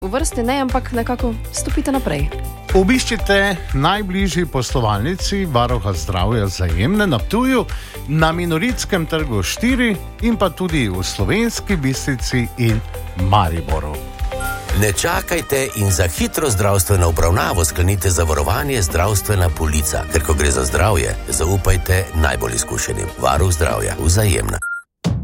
v vrsti ne, ampak nekako stopite naprej. Obiščite najbližji poslovalnici Varuha zdravja Vzajemne na Ptuju, na Minoritskem trgu 4 in pa tudi v Slovenski Bistrici in Mariboru. Ne čakajte in za hitro zdravstveno obravnavo sklenite zavarovanje Zdravstvena polica, ker ko gre za zdravje, zaupajte najbolj izkušenim. Varuh zdravja Vzajemna.